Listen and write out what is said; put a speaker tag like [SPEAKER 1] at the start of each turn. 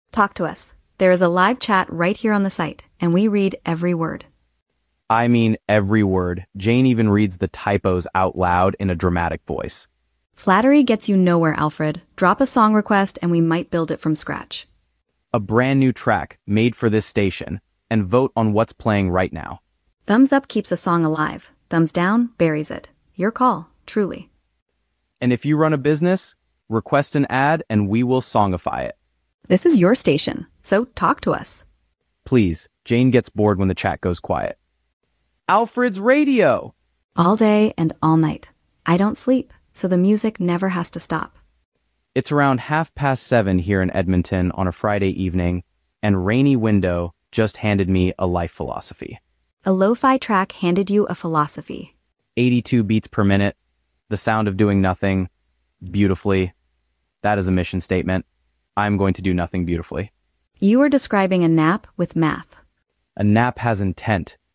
[SPEAKER 1] Talk to us. There is a live chat right here on the site, and we read every word.
[SPEAKER 2] I mean every word. Jane even reads the typos out loud in a dramatic voice.
[SPEAKER 1] Flattery gets you nowhere, Alfred. Drop a song request and we might build it from scratch.
[SPEAKER 2] A brand new track made for this station, and vote on what's playing right now.
[SPEAKER 1] Thumbs up keeps a song alive. Thumbs down buries it. Your call, truly.
[SPEAKER 2] And if you run a business, request an ad and we will songify it.
[SPEAKER 1] This is your station, so talk to us.
[SPEAKER 2] Please, Jane gets bored when the chat goes quiet. Alfred's radio!
[SPEAKER 1] All day and all night. I don't sleep, so the music never has to stop.
[SPEAKER 2] It's around 7:30 here in Edmonton on a Friday evening, and Rainy Window just handed me a life philosophy.
[SPEAKER 1] A lo-fi track handed you a philosophy.
[SPEAKER 2] 82 beats per minute, the sound of doing nothing, beautifully. That is a mission statement. I'm going to do nothing beautifully.
[SPEAKER 1] You are describing a nap with math.
[SPEAKER 2] A nap has intent.